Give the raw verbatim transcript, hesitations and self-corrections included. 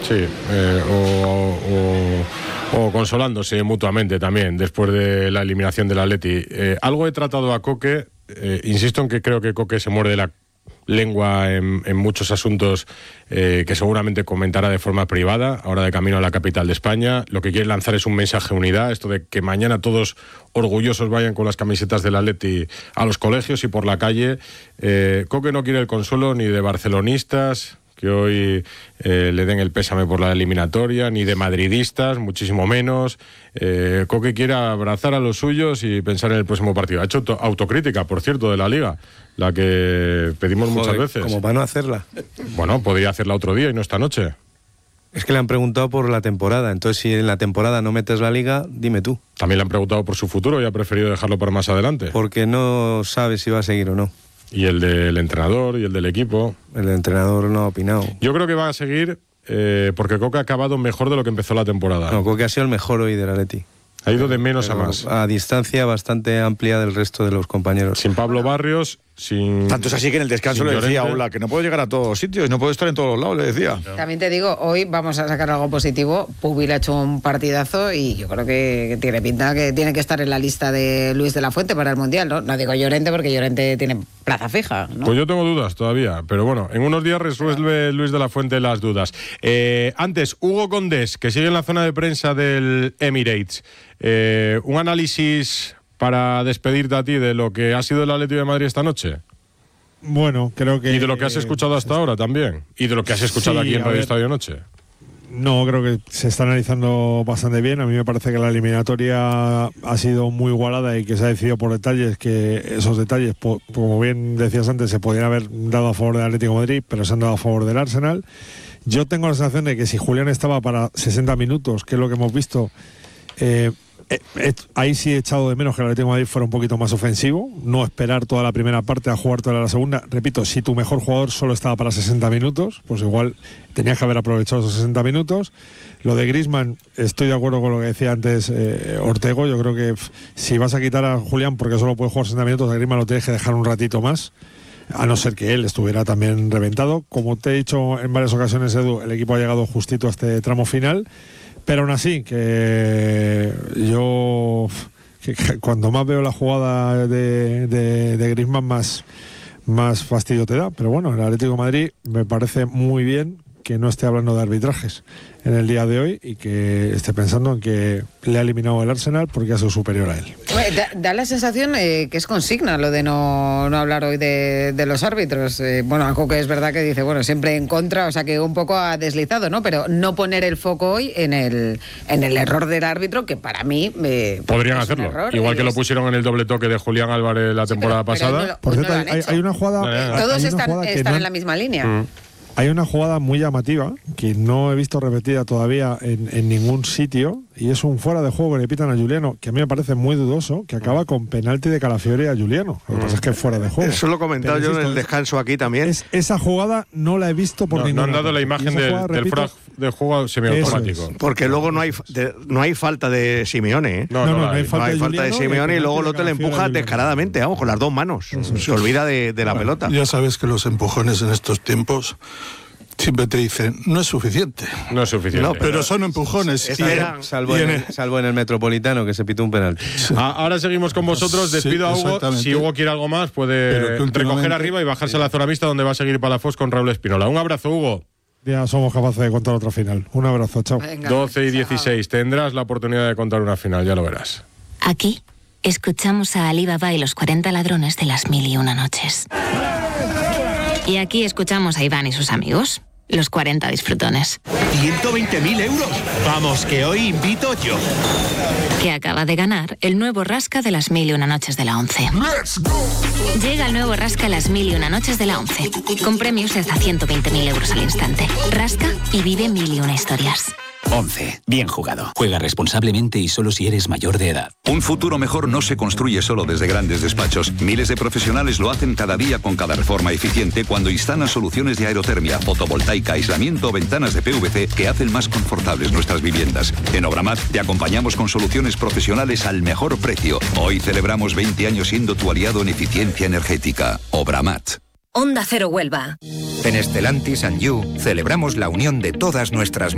Sí, eh, o, o, o consolándose mutuamente también después de la eliminación del Atleti. Eh, algo he tratado a Coque, eh, insisto en que creo que Coque se muerde la lengua en, en muchos asuntos eh, que seguramente comentará de forma privada, ahora de camino a la capital de España. Lo que quiere lanzar es un mensaje de unidad, esto de que mañana todos orgullosos vayan con las camisetas del Atleti a los colegios y por la calle. Eh, Coque no quiere el consuelo ni de barcelonistas, que hoy eh, le den el pésame por la eliminatoria, ni de madridistas, muchísimo menos. Eh, Coque quiere abrazar a los suyos y pensar en el próximo partido. Ha hecho auto- autocrítica, por cierto, de la Liga, la que pedimos Joder, muchas veces. Como para no hacerla. Bueno, podría hacerla otro día y no esta noche. Es que le han preguntado por la temporada, entonces si en la temporada no metes la Liga, dime tú. También le han preguntado por su futuro y ha preferido dejarlo para más adelante. Porque no sabe si va a seguir o no. Y el del entrenador y el del equipo. El entrenador no ha opinado. Yo creo que va a seguir eh, porque Coque ha acabado mejor de lo que empezó la temporada. No, Coque ha sido el mejor hoy del Atleti. Ha ido de menos Pero a más. A distancia bastante amplia del resto de los compañeros. Sin Pablo Barrios, sin... Tanto es así que en el descanso le decía a Ola que no puedo llegar a todos los sitios, no puedo estar en todos los lados, le decía. También te digo, hoy vamos a sacar algo positivo. Pubil ha hecho un partidazo y yo creo que tiene pinta que tiene que estar en la lista de Luis de la Fuente para el Mundial, ¿no? No digo Llorente porque Llorente tiene plaza fija, ¿no? Pues yo tengo dudas todavía, pero bueno, en unos días resuelve Luis de la Fuente las dudas. Eh, antes, Hugo Condés, que sigue en la zona de prensa del Emirates. Eh, un análisis para despedirte a ti de lo que ha sido el Atlético de Madrid esta noche. Bueno, creo que... Y de lo que has escuchado hasta ahora también. Y de lo que has escuchado Sí, aquí en a Radio ver. Estadio Noche. No, creo que se está analizando bastante bien. A mí me parece que la eliminatoria ha sido muy igualada y que se ha decidido por detalles, que esos detalles, po- como bien decías antes, se podrían haber dado a favor del Atlético de Madrid, pero se han dado a favor del Arsenal. Yo tengo la sensación de que si Julián estaba para sesenta minutos, que es lo que hemos visto, eh, eh, eh, ahí sí he echado de menos que el Atlético de Madrid fuera un poquito más ofensivo, no esperar toda la primera parte a jugar toda la segunda. Repito, si tu mejor jugador solo estaba para sesenta minutos, pues igual tenías que haber aprovechado esos sesenta minutos. Lo de Griezmann, estoy de acuerdo con lo que decía antes eh, Ortego. Yo creo que pff, si vas a quitar a Julián porque solo puede jugar sesenta minutos, a Griezmann lo tienes que dejar un ratito más, a no ser que él estuviera también reventado. Como te he dicho en varias ocasiones, Edu, el equipo ha llegado justito a este tramo final. Pero aún así, que yo que, que cuando más veo la jugada de, de, de Griezmann, más, más fastidio te da. Pero bueno, el Atlético de Madrid me parece muy bien que no esté hablando de arbitrajes en el día de hoy y que esté pensando en que le ha eliminado el Arsenal porque ha sido superior a él. Da, da la sensación eh, que es consigna lo de no, no hablar hoy de, de los árbitros. Eh, bueno, a Coque es verdad que dice, bueno, siempre en contra, o sea que un poco ha deslizado, ¿no? Pero no poner el foco hoy en el, en el error del árbitro, que para mí... Eh, Podrían es hacerlo. error, Igual que es... lo pusieron en el doble toque de Julián Álvarez la Sí, temporada pero, pero pasada. no lo, Por no cierto, lo han hay, hecho. hay una jugada... Eh, Todos hay una están, jugada que están no- en la misma línea. Mm. Hay una jugada muy llamativa que no he visto repetida todavía en, en ningún sitio y es un fuera de juego que le pitan a Juliano, que a mí me parece muy dudoso, que acaba con penalti de Calafiori a Juliano. Lo que pasa es que es fuera de juego. Eso lo he comentado Pero, yo en insisto, el descanso aquí también. Es, esa jugada no la he visto por No, no ninguna han dado la parte. imagen Y esa del, jugada, del repito, frag de juego semiautomático. Eso es. Porque luego no hay de- no hay falta de Simeone, ¿eh? No, No, no, no, la no hay hay. falta no hay de falta de Juliano, Simeone y el luego el penalti otro de le Calafiori a empuja Juliano. descaradamente, vamos, con las dos manos. Se olvida de, de la pelota. Ya sabes que los empujones en estos tiempos siempre te dicen, no es suficiente. No es suficiente. No, Pero son empujones. Esta Y- era- Salvo y en, en el, salvo en el Metropolitano, que se pitó un penalti. Ah, ahora seguimos con vosotros. Despido Sí, a Hugo. exactamente. Si Hugo quiere algo más, puede Pero que últimamente- recoger arriba y bajarse a la zona mixta, donde va a seguir Palafox con Raúl Espinola. Un abrazo, Hugo. Ya somos capaces de contar otra final. Un abrazo, chao. Venga, doce y chao. dieciséis. Tendrás la oportunidad de contar una final, ya lo verás. Aquí escuchamos a Ali Baba y los cuarenta ladrones de las mil y una noches. Y aquí escuchamos a Iván y sus amigos, los cuarenta disfrutones, ciento veinte mil euros. Vamos, que hoy invito yo. que acaba de ganar el nuevo Rasca de las mil y una noches de la once. Llega el nuevo Rasca las mil y una noches de la once, con premios de hasta ciento veinte mil euros al instante. Rasca y vive mil y una historias. once. Bien jugado. Juega responsablemente y solo si eres mayor de edad. Un futuro mejor no se construye solo desde grandes despachos. Miles de profesionales lo hacen cada día con cada reforma eficiente cuando instalan soluciones de aerotermia, fotovoltaica, aislamiento o ventanas de P V C que hacen más confortables nuestras viviendas. En Obramat te acompañamos con soluciones profesionales al mejor precio. Hoy celebramos veinte años siendo tu aliado en eficiencia energética. Obramat. Onda Cero Huelva. En Stellantis and You celebramos la unión de todas nuestras